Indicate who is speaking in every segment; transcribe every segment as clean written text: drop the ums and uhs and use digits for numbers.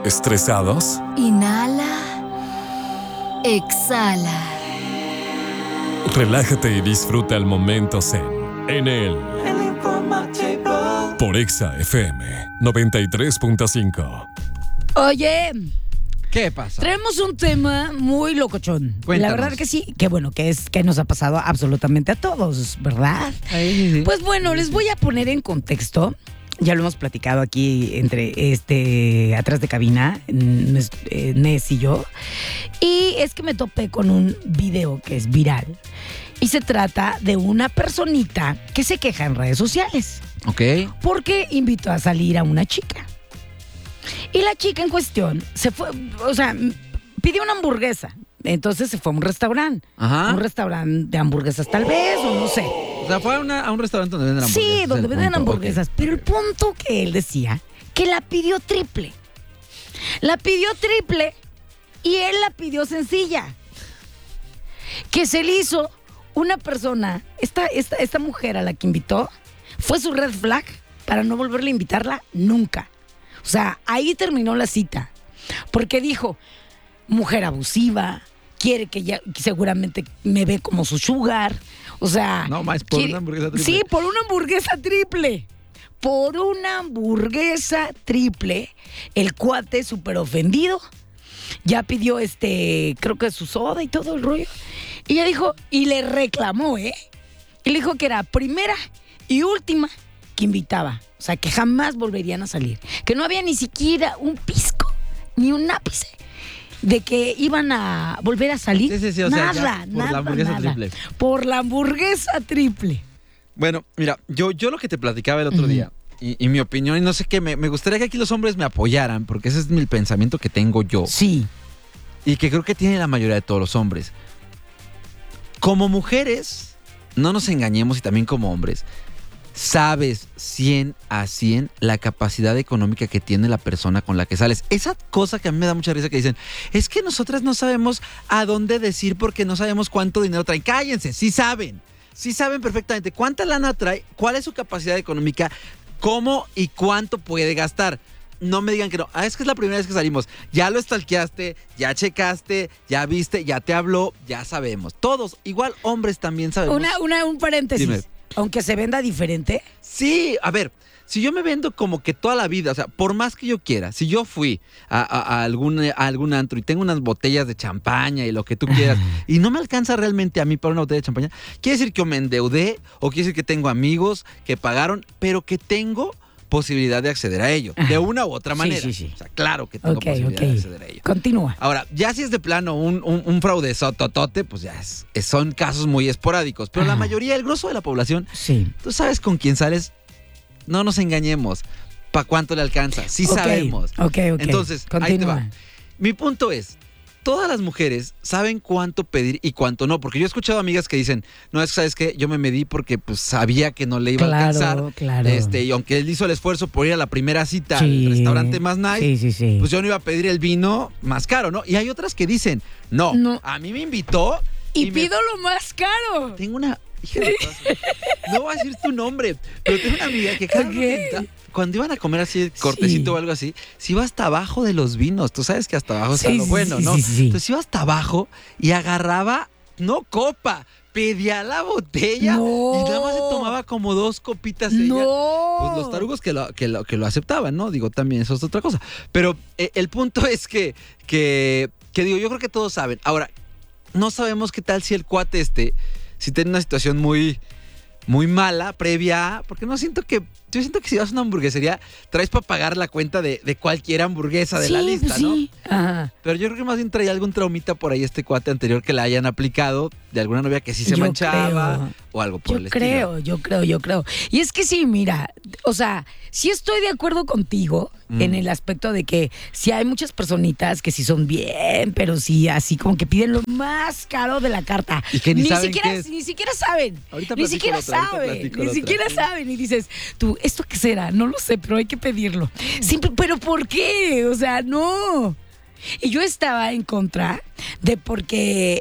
Speaker 1: ¿Estresados?
Speaker 2: Inhala. Exhala.
Speaker 1: Relájate y disfruta el momento zen en el por Exa FM 93.5.
Speaker 2: Oye,
Speaker 3: ¿Qué pasa?
Speaker 2: traemos un tema muy locochón.
Speaker 3: Cuéntanos.
Speaker 2: La verdad que sí, que bueno, que nos ha pasado absolutamente a todos, ¿verdad?
Speaker 3: Sí.
Speaker 2: Pues bueno, les voy a poner en contexto. Ya lo hemos platicado aquí entre atrás de cabina, Nes y yo. Y es que me topé con un video que es viral. Y se trata de una personita que se queja en redes sociales.
Speaker 3: Ok.
Speaker 2: Porque invitó a salir a una chica. Y la chica en cuestión se fue, o sea, pidió una hamburguesa. Entonces se fue a un restaurante.
Speaker 3: Ajá.
Speaker 2: Un restaurante de hamburguesas tal vez, o no sé.
Speaker 3: O sea, fue a un restaurante donde venden hamburguesas.
Speaker 2: Sí, donde
Speaker 3: es el
Speaker 2: venden
Speaker 3: punto.
Speaker 2: hamburguesas.
Speaker 3: Ok.
Speaker 2: Pero el punto que él decía, que la pidió triple. La pidió triple y él la pidió sencilla. Que se le hizo una persona, esta mujer a la que invitó, fue su red flag para no volverle a invitarla nunca. O sea, ahí terminó la cita. Porque dijo, mujer abusiva, quiere que seguramente me ve como su sugar. O sea...
Speaker 3: No, más por una hamburguesa triple.
Speaker 2: Sí, por una hamburguesa triple. Por una hamburguesa triple. El cuate súper ofendido. Ya pidió creo que su soda y todo el rollo. Y ella dijo, y le reclamó, Y le dijo que era primera y última que invitaba. O sea, que jamás volverían a salir. Que no había ni siquiera un pisco, ni un ápice de que iban a volver a salir.
Speaker 3: Sí, o sea,
Speaker 2: nada,
Speaker 3: ya por la hamburguesa triple.
Speaker 2: Por la hamburguesa triple.
Speaker 3: Bueno, mira, yo lo que te platicaba el otro día, y mi opinión, y no sé qué, me gustaría que aquí los hombres me apoyaran, porque ese es el pensamiento que tengo yo.
Speaker 2: Sí.
Speaker 3: Y que creo que tiene la mayoría de todos los hombres. Como mujeres, no nos engañemos, y también como hombres, sabes 100% la capacidad económica que tiene la persona con la que sales. Esa cosa que a mí me da mucha risa que dicen, es que nosotras no sabemos a dónde decir porque no sabemos cuánto dinero traen. Cállense, sí saben perfectamente cuánta lana trae, cuál es su capacidad económica, cómo y cuánto puede gastar. No me digan que no. Es que es la primera vez que salimos. Ya lo stalkeaste, ya checaste, ya viste, ya te habló, ya sabemos. Todos, igual hombres también sabemos.
Speaker 2: Un paréntesis.
Speaker 3: Dime.
Speaker 2: Aunque se venda diferente.
Speaker 3: Sí, a ver, si yo me vendo como que toda la vida, o sea, por más que yo quiera, si yo fui a algún antro y tengo unas botellas de champaña y lo que tú quieras, y no me alcanza realmente a mí para una botella de champaña, quiere decir que o me endeudé, o quiere decir que tengo amigos que pagaron, pero que tengo posibilidad de acceder a ello, de una u otra manera.
Speaker 2: Sí.
Speaker 3: O sea, claro que tengo posibilidad de acceder a ello.
Speaker 2: Continúa.
Speaker 3: Ahora, ya si es de plano un fraude sototote, pues ya son casos muy esporádicos. Pero la mayoría, el grosso de la población,
Speaker 2: Sí.
Speaker 3: tú sabes con quién sales. No nos engañemos. ¿Para cuánto le alcanza? Sí sabemos.
Speaker 2: Ok.
Speaker 3: Entonces,
Speaker 2: continúa.
Speaker 3: ahí te va. Mi punto es, todas las mujeres saben cuánto pedir y cuánto no. Porque yo he escuchado amigas que dicen, no, es que sabes qué, yo me medí porque pues sabía que no le iba a alcanzar.
Speaker 2: Claro.
Speaker 3: Y aunque él hizo el esfuerzo por ir a la primera cita al restaurante más nice,
Speaker 2: Sí.
Speaker 3: pues yo no iba a pedir el vino más caro, ¿no? Y hay otras que dicen, no. A mí me invitó
Speaker 2: Y
Speaker 3: me
Speaker 2: pido lo más caro.
Speaker 3: tengo una... hija de todas- no voy a decir tu nombre, pero tengo una amiga que cada vez que cuando iban a comer así cortecito o algo así, se iba hasta abajo de los vinos. Tú sabes que hasta abajo está lo bueno, ¿no?
Speaker 2: Sí.
Speaker 3: Entonces iba hasta abajo y agarraba, no copa, pedía la botella
Speaker 2: No.
Speaker 3: y nada más se tomaba como 2 copitas ella.
Speaker 2: No.
Speaker 3: Pues los tarugos que lo aceptaban, ¿no? Digo, también eso es otra cosa. Pero el punto es que digo, yo creo que todos saben. Ahora, no sabemos qué tal si el cuate si tiene una situación muy, muy mala previa, porque yo siento que si vas a una hamburguesería, traes para pagar la cuenta de cualquier hamburguesa de la lista,
Speaker 2: pues
Speaker 3: ¿no?
Speaker 2: Sí. Ajá.
Speaker 3: Pero yo creo que más bien traía algún traumita por ahí cuate anterior que la hayan aplicado de alguna novia que sí se
Speaker 2: Yo
Speaker 3: manchaba
Speaker 2: creo.
Speaker 3: o algo por el estilo.
Speaker 2: Yo creo. Y es que sí, mira, o sea, sí estoy de acuerdo contigo en el aspecto de que sí hay muchas personitas que sí son bien, pero sí así como que piden lo más caro de la carta.
Speaker 3: Y que ni saben qué es.
Speaker 2: Ni siquiera saben.
Speaker 3: Ahorita
Speaker 2: Ni
Speaker 3: platico
Speaker 2: siquiera
Speaker 3: la otra, ahorita
Speaker 2: saben.
Speaker 3: platico
Speaker 2: Ni
Speaker 3: la otra.
Speaker 2: siquiera saben. Y dices, tú, ¿esto qué será? No lo sé, pero hay que pedirlo. Pero ¿por qué? O sea, no. Y yo estaba en contra de porque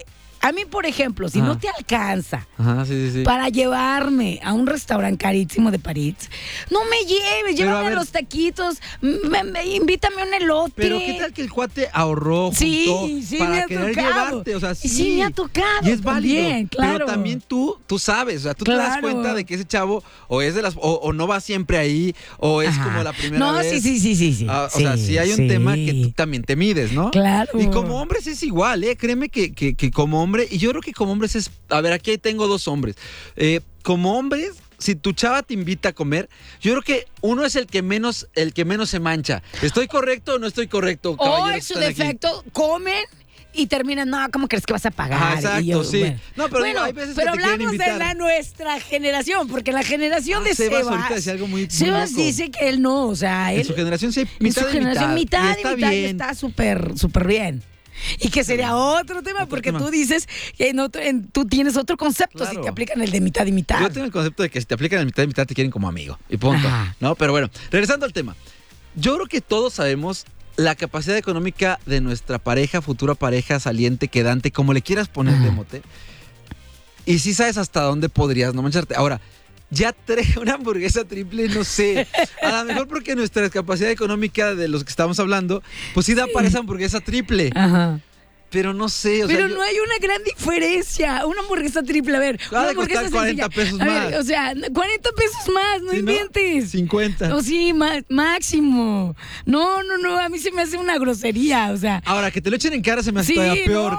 Speaker 2: A mí, por ejemplo, si no te alcanza
Speaker 3: Ajá, sí.
Speaker 2: para llevarme a un restaurante carísimo de París, no me lleves,
Speaker 3: Pero,
Speaker 2: llévame
Speaker 3: a ver,
Speaker 2: a los taquitos, invítame a un elote.
Speaker 3: Pero ¿qué tal que el cuate ahorró, juntó
Speaker 2: Sí, me
Speaker 3: para
Speaker 2: ha
Speaker 3: querer
Speaker 2: tocado.
Speaker 3: llevarte? O sea,
Speaker 2: Sí, me ha tocado
Speaker 3: Y es válido.
Speaker 2: también, claro.
Speaker 3: Pero también tú sabes, o sea, tú te das
Speaker 2: Claro.
Speaker 3: cuenta de que ese chavo o es de las o no va siempre ahí o es
Speaker 2: Ajá.
Speaker 3: como la primera
Speaker 2: no,
Speaker 3: vez.
Speaker 2: Sí.
Speaker 3: O sea, sí hay un tema que tú también te mides, ¿no?
Speaker 2: Claro.
Speaker 3: Y como hombres es igual, ¿eh? Créeme que como hombre, y yo creo que como hombres es... A ver, aquí tengo dos hombres. Como hombres, si tu chava te invita a comer, yo creo que uno es el que menos se mancha. ¿Estoy correcto o no estoy correcto,
Speaker 2: O
Speaker 3: caballeros
Speaker 2: en
Speaker 3: que
Speaker 2: su
Speaker 3: están aquí?
Speaker 2: defecto, comen y terminan, no, ¿cómo crees que vas a pagar?
Speaker 3: Ajá, exacto,
Speaker 2: Y yo,
Speaker 3: sí.
Speaker 2: bueno.
Speaker 3: No, pero
Speaker 2: Bueno,
Speaker 3: hay veces
Speaker 2: pero
Speaker 3: que te quieren
Speaker 2: hablamos de
Speaker 3: invitar.
Speaker 2: nuestra generación, porque la generación de
Speaker 3: Sebas
Speaker 2: Sebas,
Speaker 3: ahorita decía algo muy
Speaker 2: Sebas
Speaker 3: loco.
Speaker 2: dice que él no, o sea,
Speaker 3: En
Speaker 2: él
Speaker 3: su generación sí hay
Speaker 2: en
Speaker 3: mitad
Speaker 2: su
Speaker 3: y
Speaker 2: generación mitad
Speaker 3: y
Speaker 2: y
Speaker 3: está
Speaker 2: mitad y
Speaker 3: bien.
Speaker 2: está súper bien. Y que sería otro tema,
Speaker 3: Otro
Speaker 2: porque
Speaker 3: tema.
Speaker 2: tú dices que tú tienes otro concepto si
Speaker 3: Claro.
Speaker 2: te aplican el de mitad y mitad.
Speaker 3: Yo tengo el concepto de que si te aplican el mitad y mitad te quieren como amigo. Y punto.
Speaker 2: Ajá.
Speaker 3: ¿No? Pero bueno, regresando al tema. Yo creo que todos sabemos la capacidad económica de nuestra pareja, futura pareja, saliente, quedante, como le quieras poner de
Speaker 2: Ajá.
Speaker 3: mote. Y sí sabes hasta dónde podrías no mancharte. Ahora, ya una hamburguesa triple, no sé. A lo mejor porque nuestra capacidad económica de los que estamos hablando, pues sí da para esa hamburguesa triple.
Speaker 2: Ajá.
Speaker 3: Pero no sé, o sea,
Speaker 2: Pero
Speaker 3: yo-
Speaker 2: no hay una gran diferencia. Una hamburguesa triple, a ver.
Speaker 3: Ha
Speaker 2: Una
Speaker 3: de
Speaker 2: hamburguesa
Speaker 3: costar 40
Speaker 2: sencilla.
Speaker 3: pesos
Speaker 2: A ver,
Speaker 3: más.
Speaker 2: o sea, 40 pesos más, no
Speaker 3: ¿sí,
Speaker 2: inventes.
Speaker 3: 50.
Speaker 2: O sí, máximo. No, a mí se me hace una grosería, o sea.
Speaker 3: Ahora, que te lo echen en cara se me hace
Speaker 2: Sí,
Speaker 3: todavía peor.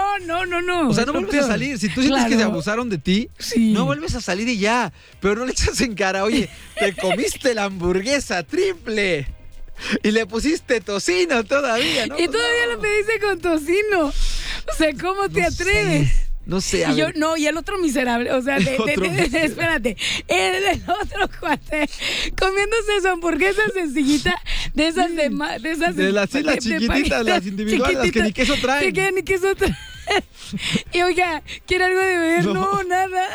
Speaker 2: no.
Speaker 3: O sea,
Speaker 2: es
Speaker 3: no
Speaker 2: lo
Speaker 3: vuelves
Speaker 2: peor.
Speaker 3: a salir. Si tú sientes que se
Speaker 2: Claro.
Speaker 3: abusaron de ti,
Speaker 2: Sí.
Speaker 3: no vuelves a salir y ya. Pero no le echas en cara, oye, te comiste la hamburguesa triple. Y le pusiste tocino todavía, ¿no?
Speaker 2: Y
Speaker 3: Pues
Speaker 2: todavía
Speaker 3: no.
Speaker 2: lo pediste con tocino. O sea, ¿cómo te
Speaker 3: No
Speaker 2: atreves?
Speaker 3: sé, no sé, a
Speaker 2: Y yo,
Speaker 3: ver.
Speaker 2: no, y el otro miserable, o sea,
Speaker 3: El otro miserable.
Speaker 2: espérate, el otro cuate comiéndose su hamburguesa sencillita de esas de esas
Speaker 3: De las sí, las chiquititas, las individuales, las que ni queso traen.
Speaker 2: Que ni queso traen. Y oiga, ¿quiere algo de beber?
Speaker 3: No.
Speaker 2: No, nada.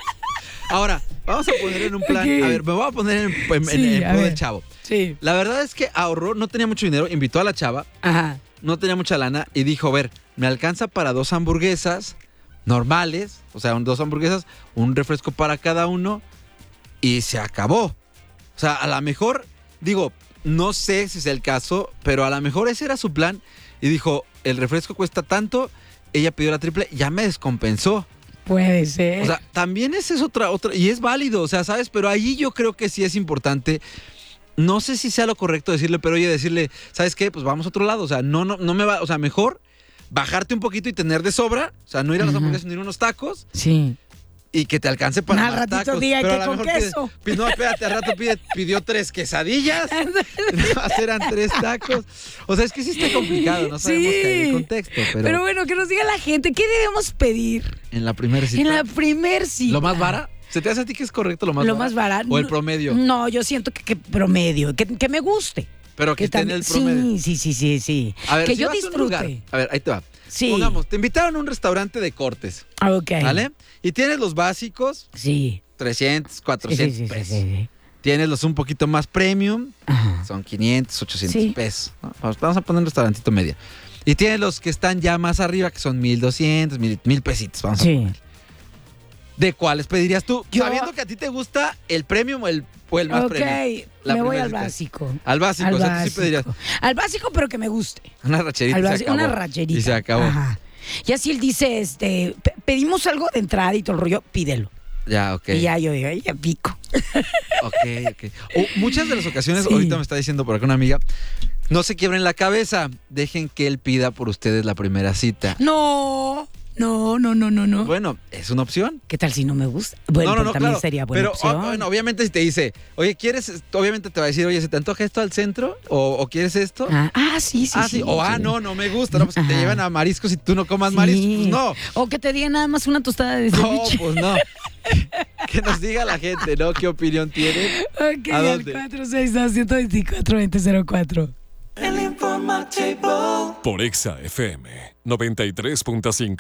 Speaker 3: Ahora, vamos a poner en un plan.
Speaker 2: Ok.
Speaker 3: A ver, me voy a poner en
Speaker 2: Sí, a
Speaker 3: pro
Speaker 2: ver.
Speaker 3: del chavo.
Speaker 2: Sí.
Speaker 3: La verdad es que ahorró, no tenía mucho dinero, invitó a la chava,
Speaker 2: Ajá.
Speaker 3: no tenía mucha lana y dijo, a ver, me alcanza para 2 hamburguesas normales, o sea, 2 hamburguesas, un refresco para cada uno y se acabó. O sea, a lo mejor, digo, no sé si es el caso, pero a lo mejor ese era su plan y dijo, el refresco cuesta tanto, ella pidió la triple, ya me descompensó.
Speaker 2: Puede ser.
Speaker 3: O sea, también esa es otra, y es válido, o sea, ¿sabes? Pero ahí yo creo que sí es importante. No sé si sea lo correcto decirle, pero oye, decirle, ¿sabes qué? Pues vamos a otro lado. O sea, no me va, o sea, mejor bajarte un poquito y tener de sobra. O sea, no ir a las
Speaker 2: Ujú.
Speaker 3: hamburguesas ni ir a unos tacos
Speaker 2: sí.
Speaker 3: y que te alcance para
Speaker 2: Al
Speaker 3: más
Speaker 2: ratito
Speaker 3: tacos.
Speaker 2: diga
Speaker 3: Pero
Speaker 2: que
Speaker 3: a lo
Speaker 2: con
Speaker 3: mejor
Speaker 2: queso.
Speaker 3: no, espérate, al rato pidió 3 quesadillas. Nada más eran 3 tacos. O sea, es que sí está complicado, no sabemos
Speaker 2: Sí.
Speaker 3: caer en el contexto.
Speaker 2: Pero bueno, que nos diga la gente, ¿qué debemos pedir
Speaker 3: En la primera cita.
Speaker 2: en la primer cita?
Speaker 3: ¿Lo más vara? ¿Se te hace a ti que es correcto lo más
Speaker 2: Lo
Speaker 3: vara?
Speaker 2: más barato.
Speaker 3: ¿O el promedio?
Speaker 2: No, yo siento que promedio, que me guste.
Speaker 3: Pero que esté en el promedio.
Speaker 2: Sí.
Speaker 3: A ver,
Speaker 2: que
Speaker 3: si
Speaker 2: yo
Speaker 3: vas a un
Speaker 2: disfrute.
Speaker 3: lugar, a ver, ahí te va.
Speaker 2: Sí.
Speaker 3: Pongamos, te invitaron a un restaurante de cortes,
Speaker 2: Ok.
Speaker 3: ¿vale? Y tienes los básicos,
Speaker 2: Sí.
Speaker 3: 300, 400
Speaker 2: Sí.
Speaker 3: pesos. Tienes los un poquito más premium,
Speaker 2: Ajá.
Speaker 3: son 500, 800
Speaker 2: Sí.
Speaker 3: pesos. ¿no? Vamos a poner un restaurantito medio. Y tienes los que están ya más arriba, que son 1,200, 1,000 pesitos. Vamos a
Speaker 2: Sí.
Speaker 3: poner. ¿De cuáles pedirías tú?
Speaker 2: Yo-
Speaker 3: Sabiendo que a ti te gusta el premium o el más
Speaker 2: Ok,
Speaker 3: premium. La
Speaker 2: me voy
Speaker 3: primera
Speaker 2: al
Speaker 3: cita.
Speaker 2: básico.
Speaker 3: Al básico, o sea, tú sí pedirías
Speaker 2: Al básico, pero que me guste.
Speaker 3: una racherita
Speaker 2: Al
Speaker 3: y se
Speaker 2: básico,
Speaker 3: acabó.
Speaker 2: una racherita.
Speaker 3: Y se acabó.
Speaker 2: Ajá. Y así él dice, pedimos algo de entrada y todo el rollo, pídelo.
Speaker 3: Ya, ok.
Speaker 2: Y ya yo digo, ay, ya pico.
Speaker 3: Ok. Muchas de las ocasiones,
Speaker 2: Sí.
Speaker 3: ahorita me está diciendo por acá una amiga, no se quiebren la cabeza, dejen que él pida por ustedes la primera cita.
Speaker 2: No.
Speaker 3: Bueno, es una opción.
Speaker 2: ¿Qué tal si no me gusta? Bueno, pero también
Speaker 3: claro.
Speaker 2: sería buena
Speaker 3: Pero
Speaker 2: opción.
Speaker 3: bueno, obviamente si te dice, oye, ¿quieres? Obviamente te va a decir, oye, ¿se te antoja esto al centro? ¿O quieres esto?
Speaker 2: Sí.
Speaker 3: sí. O
Speaker 2: sí.
Speaker 3: no me gusta. No, pues que te
Speaker 2: Ajá.
Speaker 3: llevan a mariscos y tú no comas
Speaker 2: Sí.
Speaker 3: mariscos. Pues no.
Speaker 2: O que te digan nada más una tostada de
Speaker 3: No,
Speaker 2: ceviche.
Speaker 3: pues no. Que nos diga la gente, ¿no? ¿Qué opinión tienen?
Speaker 2: Ok,
Speaker 3: ¿A
Speaker 2: al
Speaker 3: dónde?
Speaker 2: 462-124-2004.
Speaker 1: Por Exa FM 93.5.